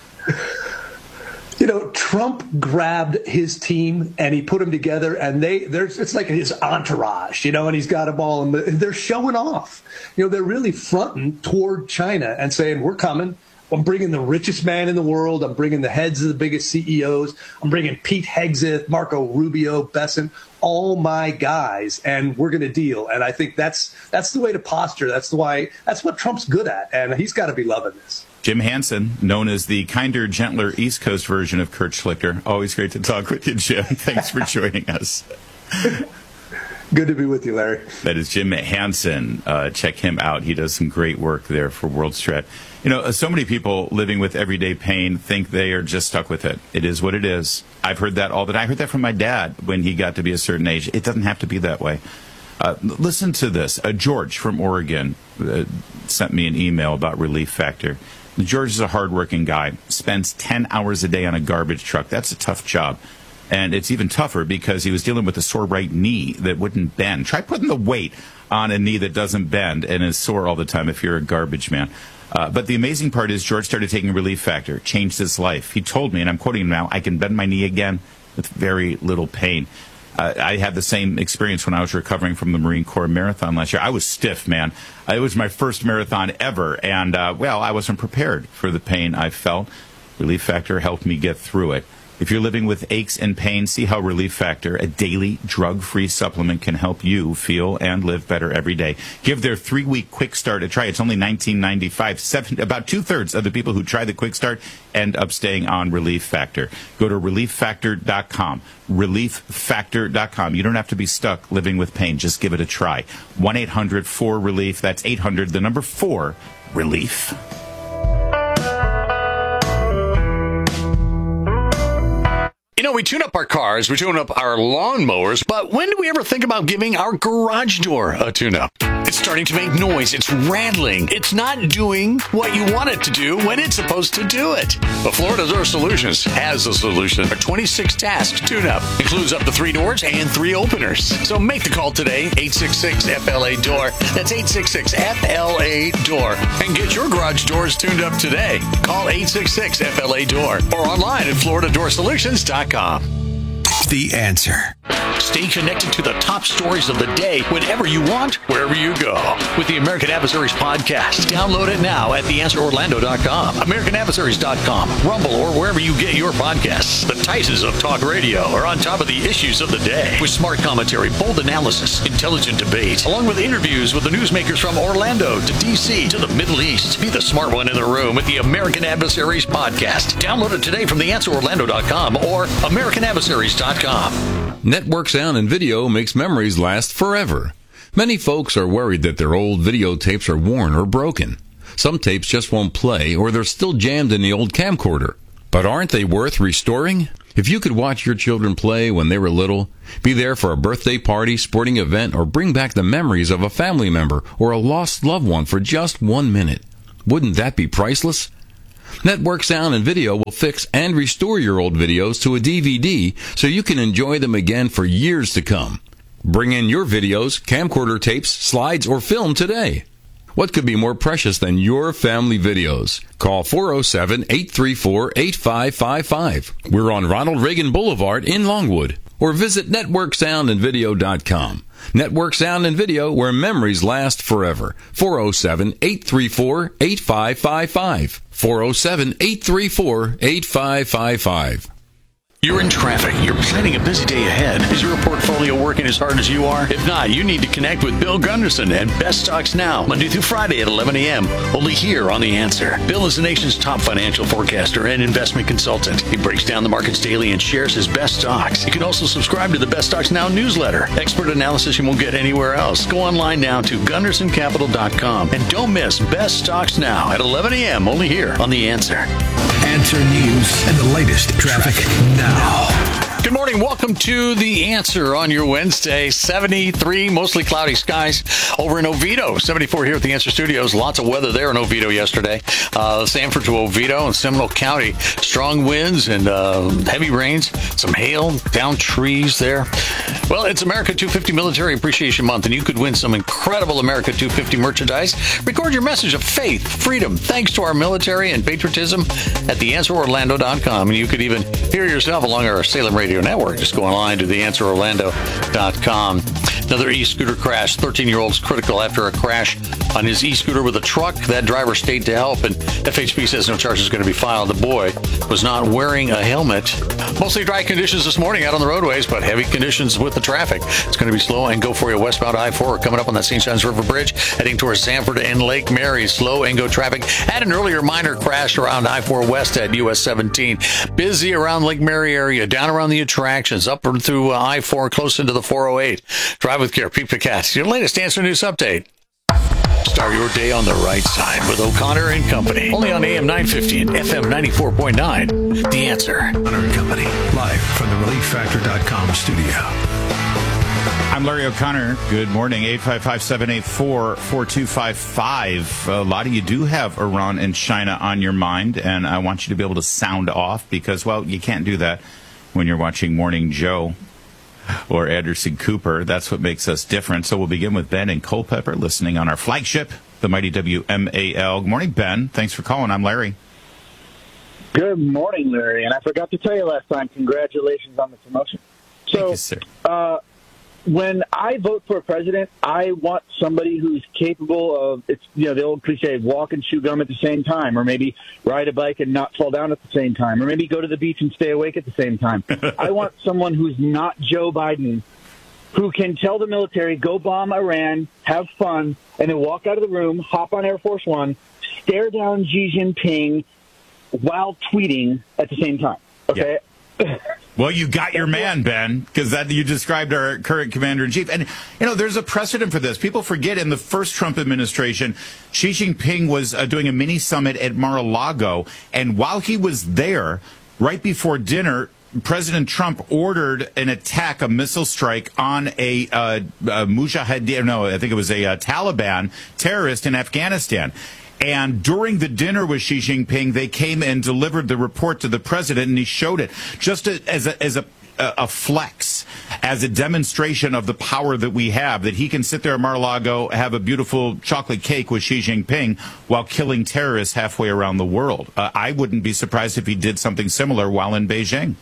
Trump grabbed his team and he put them together, and it's like his entourage, and he's got them all, and they're showing off. They're really fronting toward China and saying, we're coming. I'm bringing the richest man in the world. I'm bringing the heads of the biggest CEOs. I'm bringing Pete Hegseth, Marco Rubio, Bessent, all my guys, and we're going to deal. And I think that's the way to posture. That's what Trump's good at, and he's got to be loving this. Jim Hansen, known as the kinder, gentler East Coast version of Kurt Schlichter. Always great to talk with you, Jim. Thanks for joining us. Good to be with you, Larry. That is Jim Hansen. Check him out. He does some great work there for WorldStrat. So many people living with everyday pain think they are just stuck with it. It is what it is. I've heard that all the time. I heard that from my dad when he got to be a certain age. It doesn't have to be that way. Listen to this. George from Oregon sent me an email about Relief Factor. George is a hardworking guy, spends 10 hours a day on a garbage truck. That's a tough job. And it's even tougher because he was dealing with a sore right knee that wouldn't bend. Try putting the weight on a knee that doesn't bend and is sore all the time if you're a garbage man. But the amazing part is George started taking Relief Factor, changed his life. He told me, and I'm quoting him now, I can bend my knee again with very little pain. I had the same experience when I was recovering from the Marine Corps marathon last year. I was stiff, man. It was my first marathon ever, and, I wasn't prepared for the pain I felt. Relief Factor helped me get through it. If you're living with aches and pains, see how Relief Factor, a daily drug-free supplement, can help you feel and live better every day. Give their 3-week quick start a try. It's only $19.95. About 2/3 of the people who try the quick start end up staying on Relief Factor. Go to ReliefFactor.com. ReliefFactor.com. You don't have to be stuck living with pain. Just give it a try. 1-800-4-RELIEF. That's 800, the number 4, RELIEF. We tune up our cars, we tune up our lawnmowers, but when do we ever think about giving our garage door a tune-up? It's starting to make noise. It's rattling. It's not doing what you want it to do when it's supposed to do it. But Florida Door Solutions has a solution. Our 26-task tune-up includes up to 3 doors and 3 openers. So make the call today, 866-FLA-DOOR. That's 866-FLA-DOOR. And get your garage doors tuned up today. Call 866-FLA-DOOR or online at FloridaDoorSolutions.com. The Answer. Stay connected to the top stories of the day whenever you want, wherever you go. With the American Adversaries podcast. Download it now at theanswerorlando.com, AmericanAdversaries.com, Rumble, or wherever you get your podcasts. The Titans of talk radio are on top of the issues of the day with smart commentary, bold analysis, intelligent debate, along with interviews with the newsmakers from Orlando to D.C. to the Middle East. Be the smart one in the room with the American Adversaries podcast. Download it today from theanswerorlando.com or AmericanAdversaries.com. Network sound and video makes memories last forever. Many folks are worried that their old videotapes are worn or broken. Some tapes just won't play, or they're still jammed in the old camcorder. But aren't they worth restoring? If you could watch your children play when they were little, be there for a birthday party, sporting event, or bring back the memories of a family member or a lost loved one for just 1 minute, wouldn't that be priceless? Network Sound and Video will fix and restore your old videos to a DVD so you can enjoy them again for years to come. Bring in your videos, camcorder tapes, slides, or film today. What could be more precious than your family videos? Call 407-834-8555. We're on Ronald Reagan Boulevard in Longwood. Or visit networksoundandvideo.com. Network Sound and Video, where memories last forever. 407-834-8555. 407-834-8555. You're in traffic. You're planning a busy day ahead. Is your portfolio working as hard as you are? If not, you need to connect with Bill Gunderson at Best Stocks Now, Monday through Friday at 11 a.m., only here on The Answer. Bill is the nation's top financial forecaster and investment consultant. He breaks down the markets daily and shares his best stocks. You can also subscribe to the Best Stocks Now newsletter. Expert analysis you won't get anywhere else. Go online now to GundersonCapital.com and don't miss Best Stocks Now at 11 a.m., only here on The Answer. Answer News and the latest traffic now. Good morning. Welcome to The Answer on your Wednesday. 73, mostly cloudy skies over in Oviedo. 74 here at The Answer Studios. Lots of weather there in Oviedo yesterday. Sanford to Oviedo and Seminole County. Strong winds and heavy rains. Some hail, down trees there. Well, it's America 250 Military Appreciation Month, and you could win some incredible America 250 merchandise. Record your message of faith, freedom, thanks to our military and patriotism at theanswerorlando.com. And you could even hear yourself along our Salem Radio Network. Just go online to theanswerorlando.com. Another e-scooter crash. 13-year-old's critical after a crash on his e-scooter with a truck. That driver stayed to help, and FHP says no charge is going to be filed. The boy was not wearing a helmet. Mostly dry conditions this morning out on the roadways, but heavy conditions with the traffic. It's going to be slow and go for you westbound I-4 coming up on that St. John's River Bridge, heading towards Sanford and Lake Mary. Slow and go traffic. Had an earlier minor crash around I-4 west at US 17. Busy around Lake Mary area, down around the attractions, up and through I-4, close into the 408. Drive with care. Peep the cats. Your latest Answer News update. Start your day on the right side with O'Connor and Company. Only on AM 950 and FM 94.9. The Answer. O'Connor and Company, live from the ReliefFactor.com studio. I'm Larry O'Connor. Good morning. 855-784-4255. A lot of you do have Iran and China on your mind, and I want you to be able to sound off because, well, you can't do that when you're watching Morning Joe or Anderson Cooper. That's what makes us different. So we'll begin with Ben in Culpeper, listening on our flagship, the mighty WMAL. Good morning, Ben. Thanks for calling. I'm Larry. Good morning, Larry. And I forgot to tell you last time, congratulations on the promotion. Thank you, sir. When I vote for a president, I want somebody who's capable of, it's, you know, the old cliche, walk and chew gum at the same time, or maybe ride a bike and not fall down at the same time, or maybe go to the beach and stay awake at the same time. I want someone who's not Joe Biden, who can tell the military, go bomb Iran, have fun, and then walk out of the room, hop on Air Force One, stare down Xi Jinping while tweeting at the same time. Okay? Yeah. Well, you got your man, Ben, because that you described our current commander-in-chief. And, you know, there's a precedent for this. People forget in the first Trump administration, Xi Jinping was doing a mini summit at Mar-a-Lago. And while he was there, right before dinner, President Trump ordered an attack, a missile strike on a Mujahideen, no, I think it was a Taliban terrorist in Afghanistan. And during the dinner with Xi Jinping, they came and delivered the report to the president, and he showed it just as a flex, as a demonstration of the power that we have, that he can sit there at Mar-a-Lago, have a beautiful chocolate cake with Xi Jinping while killing terrorists halfway around the world. I wouldn't be surprised if he did something similar while in Beijing.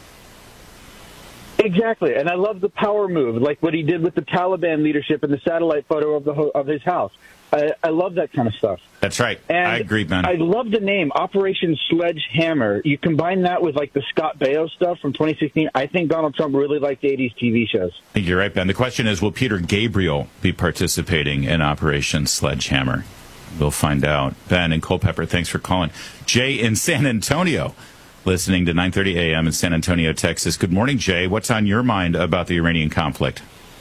Exactly, and I love the power move, like what he did with the Taliban leadership in the satellite photo of his house. I love that kind of stuff. That's right. And I agree, man. I love the name, Operation Sledgehammer. You combine that with like the Scott Baio stuff from 2016. I think Donald Trump really liked 80s TV shows. I think you're right, Ben. The question is, will Peter Gabriel be participating in Operation Sledgehammer? We'll find out. Ben and Culpeper, thanks for calling. Jay in San Antonio, listening to 9:30 a.m. in San Antonio, Texas. Good morning, Jay. What's on your mind about the Iranian conflict?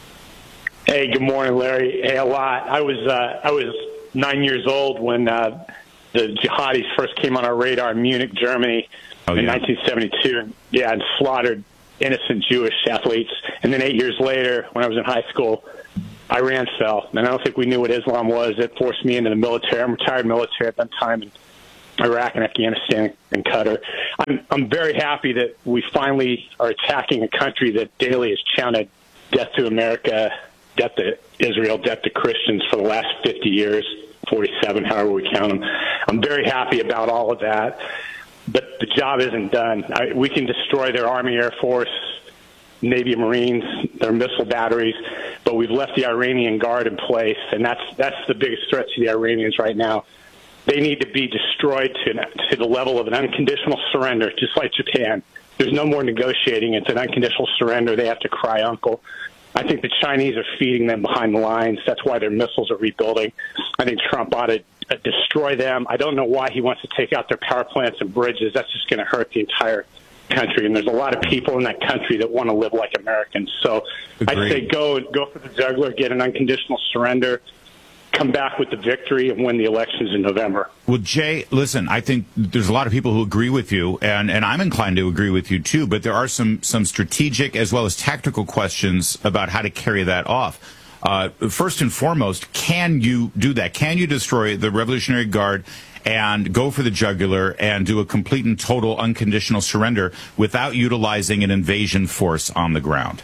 Hey, good morning, Larry. Hey, a lot. I was 9 years old when the jihadis first came on our radar in Munich, Germany, in 1972, and slaughtered innocent Jewish athletes. And then 8 years later, when I was in high school, Iran fell. And I don't think we knew what Islam was. It forced me into the military. I'm retired military at that time in Iraq and Afghanistan and Qatar. I'm very happy that we finally are attacking a country that daily has chanted death to America, death to Israel, death to Christians for the last 50 years, 47, however we count them. I'm very happy about all of that, but the job isn't done. We can destroy their Army, Air Force, Navy, Marines, their missile batteries, but we've left the Iranian Guard in place, and that's the biggest threat to the Iranians right now. They need to be destroyed to the level of an unconditional surrender, just like Japan. There's no more negotiating. It's an unconditional surrender. They have to cry uncle. I think the Chinese are feeding them behind the lines. That's why their missiles are rebuilding. I think Trump ought to destroy them. I don't know why he wants to take out their power plants and bridges. That's just going to hurt the entire country. And there's a lot of people in that country that want to live like Americans. So I say go for the jugular, get an unconditional surrender, come back with the victory, and win the elections in November. Well, Jay, listen, I think there's a lot of people who agree with you, and I'm inclined to agree with you too, but there are some strategic as well as tactical questions about how to carry that off. First and foremost, can you do that? Can you destroy the Revolutionary Guard and go for the jugular and do a complete and total unconditional surrender without utilizing an invasion force on the ground?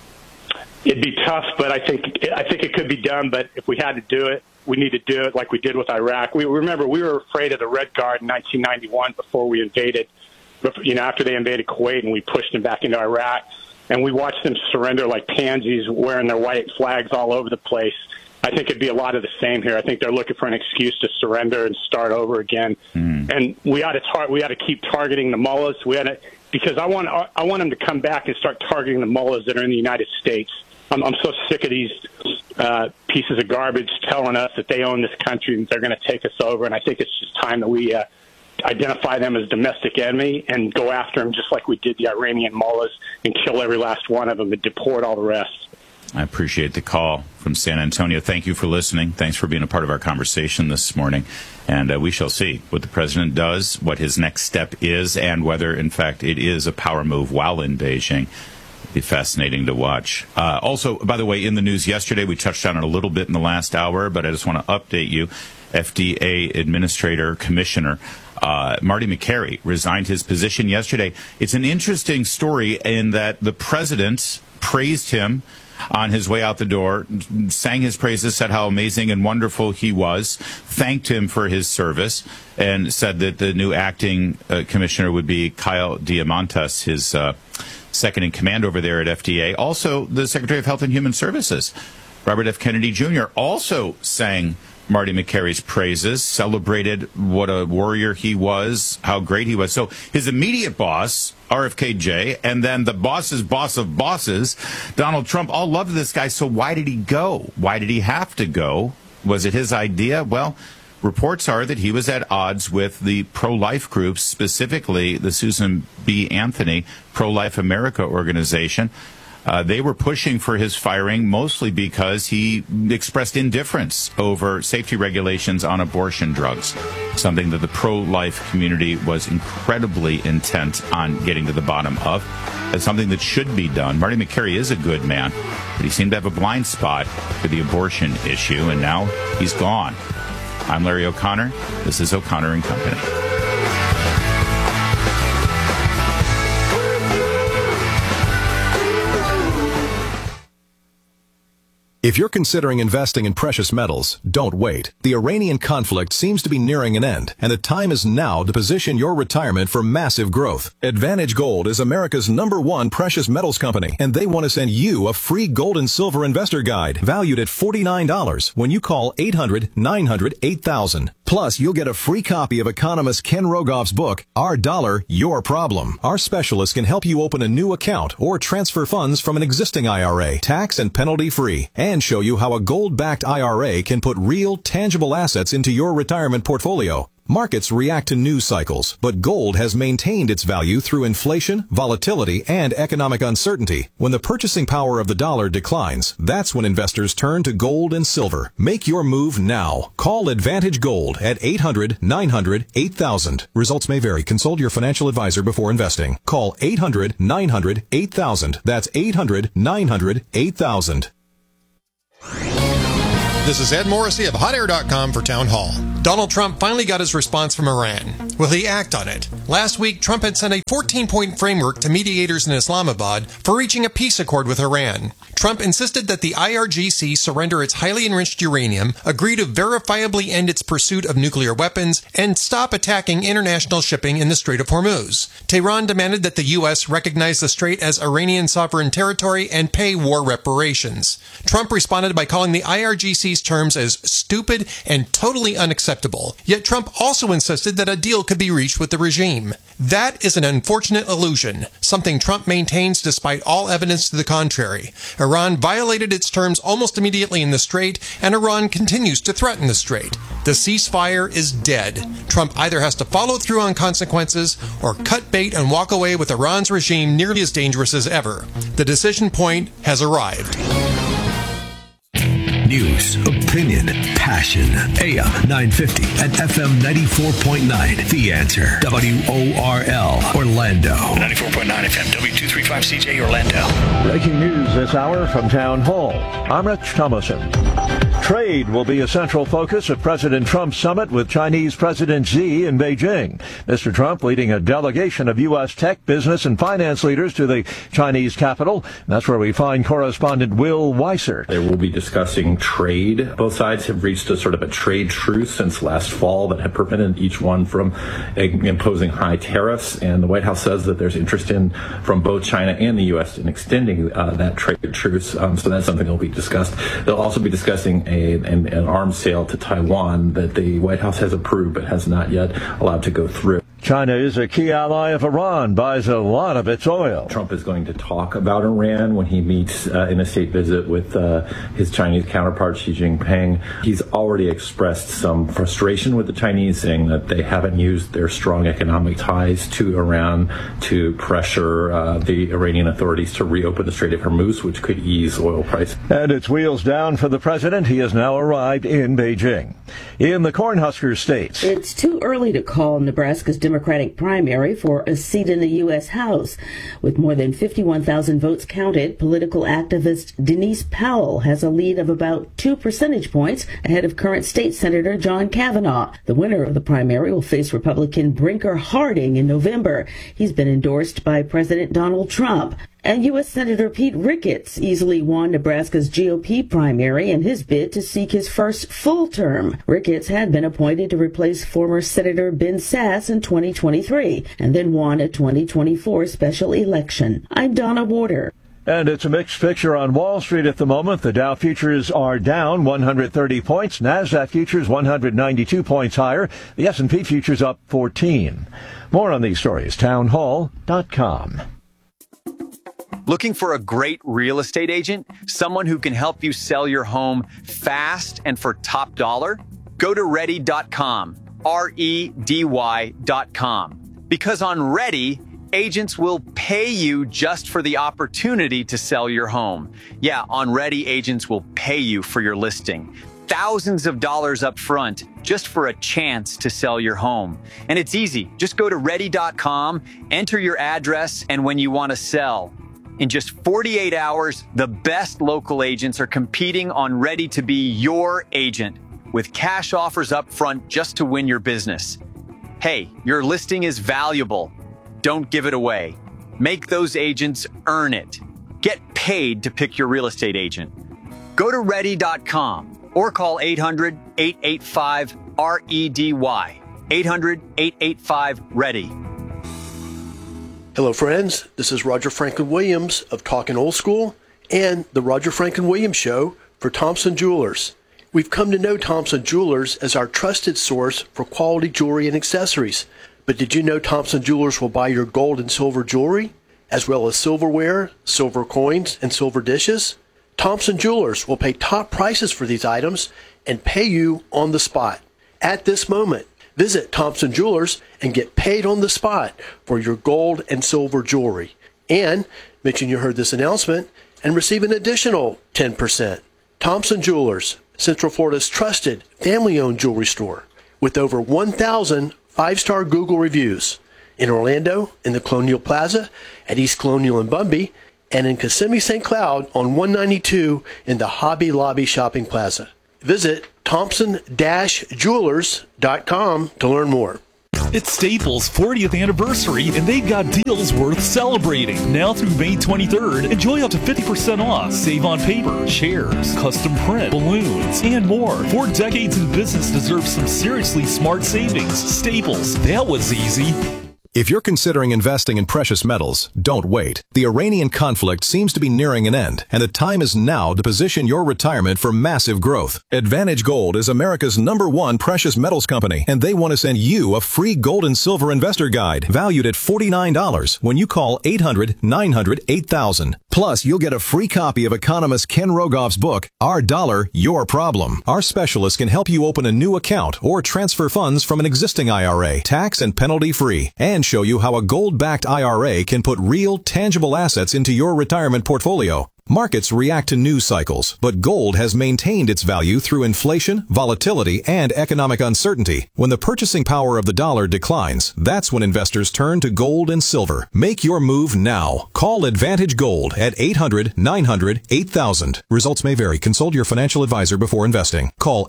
It'd be tough, but I think it could be done. But if we had to do it, we need to do it like we did with Iraq. We were afraid of the Red Guard in 1991 before we invaded. After they invaded Kuwait and we pushed them back into Iraq, and we watched them surrender like pansies, wearing their white flags all over the place. I think it'd be a lot of the same here. I think they're looking for an excuse to surrender and start over again. And we ought to keep targeting the mullahs. Because I want them to come back and start targeting the mullahs that are in the United States. I'm so sick of these pieces of garbage telling us that they own this country and they're going to take us over. And I think it's just time that we identify them as domestic enemy and go after them just like we did the Iranian mullahs and kill every last one of them and deport all the rest. I appreciate the call from San Antonio. Thank you for listening. Thanks for being a part of our conversation this morning. And we shall see what the president does, what his next step is, and whether, in fact, it is a power move while in Beijing. It'll be fascinating to watch. Also, by the way, in the news yesterday, we touched on it a little bit in the last hour, but I just want to update you. FDA Administrator Commissioner Marty Makary resigned his position yesterday. It's an interesting story in that the president praised him on his way out the door, sang his praises, said how amazing and wonderful he was, thanked him for his service, and said that the new acting commissioner would be Kyle Diamandis, his second in command over there at FDA. Also, the Secretary of Health and Human Services, Robert F. Kennedy Jr., also sang Marty Makary's praises, celebrated what a warrior he was, how great he was. So his immediate boss, RFKJ, and then the boss's boss of bosses, Donald Trump, all loved this guy. So why did he go? Why did he have to go? Was it his idea? Well, reports are that he was at odds with the pro-life groups, specifically the Susan B. Anthony Pro-Life America organization. They were pushing for his firing mostly because he expressed indifference over safety regulations on abortion drugs, something that the pro-life community was incredibly intent on getting to the bottom of. It's something that should be done. Marty Makary is a good man, but he seemed to have a blind spot for the abortion issue, and now he's gone. I'm Larry O'Connor. This is O'Connor and Company. If you're considering investing in precious metals, don't wait. The Iranian conflict seems to be nearing an end, and the time is now to position your retirement for massive growth. Advantage Gold is America's #1 precious metals company, and they want to send you a free gold and silver investor guide valued at $49 when you call 800-900-8000. Plus, you'll get a free copy of economist Ken Rogoff's book, Our Dollar, Your Problem. Our specialists can help you open a new account or transfer funds from an existing IRA, tax and penalty free, and show you how a gold-backed IRA can put real, tangible assets into your retirement portfolio. Markets react to news cycles, but gold has maintained its value through inflation, volatility, and economic uncertainty. When the purchasing power of the dollar declines, that's when investors turn to gold and silver. Make your move now. Call Advantage Gold at 800-900-8000. Results may vary. Consult your financial advisor before investing. Call 800-900-8000. That's 800-900-8000. This is Ed Morrissey of HotAir.com for Town Hall. Donald Trump finally got his response from Iran. Will he act on it? Last week, Trump had sent a 14-point framework to mediators in Islamabad for reaching a peace accord with Iran. Trump insisted that the IRGC surrender its highly enriched uranium, agree to verifiably end its pursuit of nuclear weapons, and stop attacking international shipping in the Strait of Hormuz. Tehran demanded that the U.S. recognize the strait as Iranian sovereign territory and pay war reparations. Trump responded by calling the IRGC's terms as stupid and totally unacceptable. Yet Trump also insisted that a deal could be reached with the regime. That is an unfortunate illusion, something Trump maintains despite all evidence to the contrary. Iran violated its terms almost immediately in the strait, and Iran continues to threaten the strait. The ceasefire is dead. Trump either has to follow through on consequences or cut bait and walk away with Iran's regime nearly as dangerous as ever. The decision point has arrived. News, opinion, passion. AM 950 and FM 94.9. The Answer. WORL, Orlando. 94.9 FM, W235CJ, Orlando. Breaking news this hour from Town Hall. I'm Rich Thomason. Trade will be a central focus of President Trump's summit with Chinese President Xi in Beijing. Mr. Trump leading a delegation of U.S. tech, business, and finance leaders to the Chinese capital. That's where we find correspondent Will Weiser. They will be discussing trade. Both sides have reached a sort of a trade truce since last fall that had prevented each one from imposing high tariffs. And the White House says that there's interest from both China and the U.S. in extending that trade truce. So that's something that will be discussed. They'll also be discussing an arms sale to Taiwan that the White House has approved but has not yet allowed to go through. China is a key ally of Iran, buys a lot of its oil. Trump is going to talk about Iran when he meets in a state visit with his Chinese counterpart, Xi Jinping. He's already expressed some frustration with the Chinese, saying that they haven't used their strong economic ties to Iran to pressure the Iranian authorities to reopen the Strait of Hormuz, which could ease oil prices. And it's wheels down for the president. He has now arrived in Beijing. In the Cornhusker states, it's too early to call Nebraska's Democratic primary for a seat in the U.S. House. With more than 51,000 votes counted, political activist Denise Powell has a lead of about 2 percentage points ahead of current state senator John Kavanaugh. The winner of the primary will face Republican Brinker Harding in November. He's been endorsed by President Donald Trump. And U.S. Senator Pete Ricketts easily won Nebraska's GOP primary in his bid to seek his first full term. Ricketts had been appointed to replace former Senator Ben Sasse in 2023 and then won a 2024 special election. I'm Donna Warder. And it's a mixed picture on Wall Street at the moment. The Dow futures are down 130 points. NASDAQ futures 192 points higher. The S&P futures up 14. More on these stories, townhall.com. Looking for a great real estate agent? Someone who can help you sell your home fast and for top dollar? Go to Ready.com, REDY.com. Because on Ready, agents will pay you just for the opportunity to sell your home. Yeah, on Ready, agents will pay you for your listing. Thousands of dollars up front just for a chance to sell your home. And it's easy. Just go to ready.com, enter your address, and when you want to sell. In just 48 hours, the best local agents are competing on Ready to be your agent with cash offers up front just to win your business. Hey, your listing is valuable. Don't give it away. Make those agents earn it. Get paid to pick your real estate agent. Go to ready.com or call 800-885-REDY. 800-885-READY. Hello, friends. This is Roger Franklin Williams of Talkin' Old School and the Roger Franklin Williams Show for Thompson Jewelers. We've come to know Thompson Jewelers as our trusted source for quality jewelry and accessories. But did you know Thompson Jewelers will buy your gold and silver jewelry, as well as silverware, silver coins, and silver dishes? Thompson Jewelers will pay top prices for these items and pay you on the spot. At this moment, visit Thompson Jewelers and get paid on the spot for your gold and silver jewelry. And mention you heard this announcement and receive an additional 10%. Thompson Jewelers, Central Florida's trusted family-owned jewelry store with over 1,000 5-star Google reviews. In Orlando, in the Colonial Plaza, at East Colonial and Bumby, and in Kissimmee St. Cloud on 192 in the Hobby Lobby Shopping Plaza. Visit Thompson-Jewelers.com to learn more. It's Staples' 40th anniversary, and they've got deals worth celebrating. Now through May 23rd, enjoy up to 50% off. Save on paper, chairs, custom print, balloons, and more. 4 decades in business deserves some seriously smart savings. Staples, that was easy. If you're considering investing in precious metals, don't wait. The Iranian conflict seems to be nearing an end, and the time is now to position your retirement for massive growth. Advantage Gold is America's #1 precious metals company, and they want to send you a free gold and silver investor guide valued at $49 when you call 800-900-8000. Plus, you'll get a free copy of economist Ken Rogoff's book, Our Dollar, Your Problem. Our specialists can help you open a new account or transfer funds from an existing IRA, tax and penalty free, and show you how a gold-backed IRA can put real, tangible assets into your retirement portfolio. Markets react to news cycles, but gold has maintained its value through inflation, volatility, and economic uncertainty. When the purchasing power of the dollar declines, that's when investors turn to gold and silver. Make your move now. Call Advantage Gold at 800-900-8000. Results may vary. Consult your financial advisor before investing. Call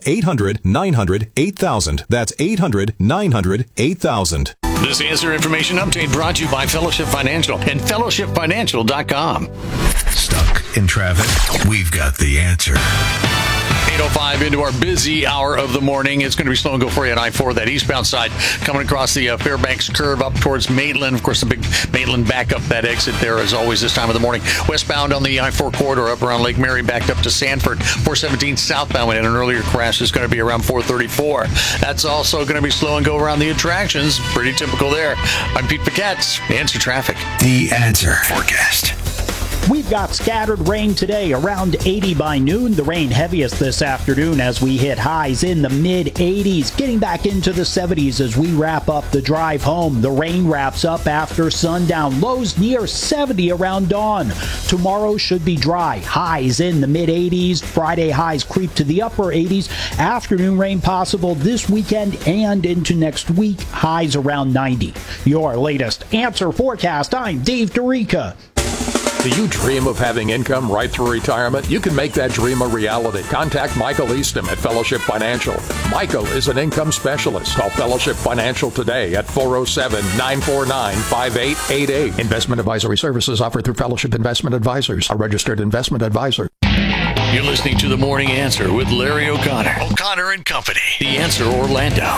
800-900-8000. That's 800-900-8000. This Answer Information Update brought to you by Fellowship Financial and fellowshipfinancial.com. Stuck in traffic? We've got the answer. 8:05 into our busy hour of the morning. It's going to be slow and go for you at I-4, that eastbound side, coming across the Fairbanks curve up towards Maitland. Of course, the big Maitland backup, that exit there as always this time of the morning. Westbound on the I-4 corridor up around Lake Mary, backed up to Sanford. 417 southbound, we had an earlier crash. It's going to be around 434. That's also going to be slow and go around the attractions. Pretty typical there. I'm Pete Paquette. Answer Traffic. The Answer Forecast. We've got scattered rain today, around 80 by noon. The rain heaviest this afternoon as we hit highs in the mid-80s, getting back into the 70s as we wrap up the drive home. The rain wraps up after sundown. Lows near 70 around dawn. Tomorrow should be dry. Highs in the mid-80s. Friday highs creep to the upper 80s. Afternoon rain possible this weekend and into next week. Highs around 90. Your latest Answer Forecast. I'm Dave Dorica. Do you dream of having income right through retirement? You can make that dream a reality. Contact Michael Easton at Fellowship Financial. Michael is an income specialist. Call Fellowship Financial today at 407-949-5888. Investment advisory services offered through Fellowship Investment Advisors, a registered investment advisor. You're listening to The Morning Answer with Larry O'Connor. O'Connor and Company. The Answer Orlando.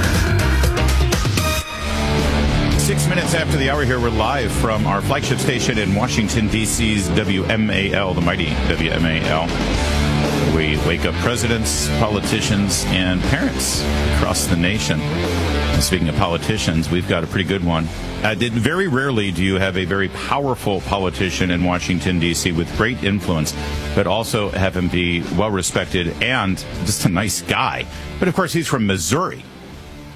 6 minutes after the hour here, we're live from our flagship station in Washington, D.C.'s WMAL, the mighty WMAL. We wake up presidents, politicians, and parents across the nation. And speaking of politicians, we've got a pretty good one. Very rarely do you have a very powerful politician in Washington, D.C. with great influence, but also have him be well-respected and just a nice guy. But, of course, he's from Missouri.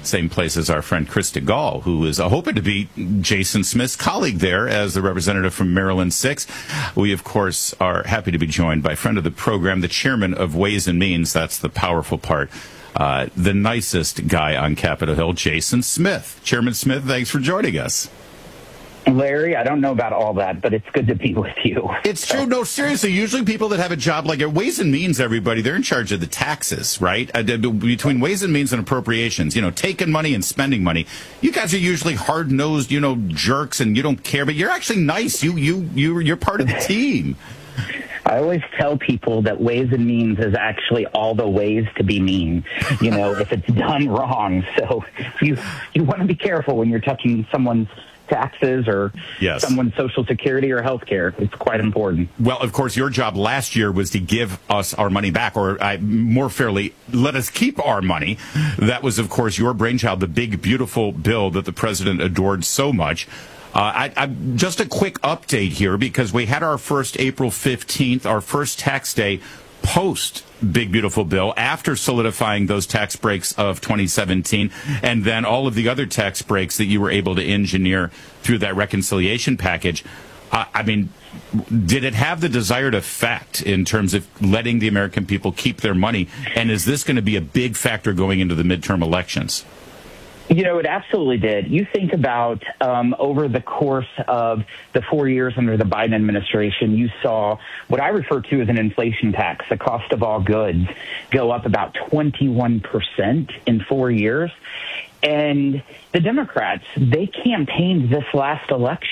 same place as our friend Krista Gall, who is hoping to be Jason Smith's colleague there as the representative from Maryland 6. We, of course, are happy to be joined by a friend of the program, the chairman of Ways and Means. That's the powerful part. The nicest guy on Capitol Hill, Jason Smith. Chairman Smith, thanks for joining us. Larry, I don't know about all that, but it's good to be with you. It's true. No, seriously. Usually people that have a job like Ways and Means, everybody, they're in charge of the taxes, right? Between Ways and Means and appropriations, taking money and spending money. You guys are usually hard-nosed, jerks, and you don't care, but you're actually nice. You're part of the team. I always tell people that Ways and Means is actually all the ways to be mean, if it's done wrong. So you want to be careful when you're touching someone's taxes or someone's Social Security or health care. It's quite important. Well, of course, your job last year was to give us our money back, or more fairly, let us keep our money. That was, of course, your brainchild, the big, beautiful bill that the president adored so much. Just a quick update here, because we had our first April 15th, our first tax day post Big Beautiful Bill, after solidifying those tax breaks of 2017, and then all of the other tax breaks that you were able to engineer through that reconciliation package. Did it have the desired effect in terms of letting the American people keep their money? And is this going to be a big factor going into the midterm elections? It absolutely did. You think about over the course of the 4 years under the Biden administration, you saw what I refer to as an inflation tax, the cost of all goods, go up about 21% in 4 years. And the Democrats, they campaigned this last election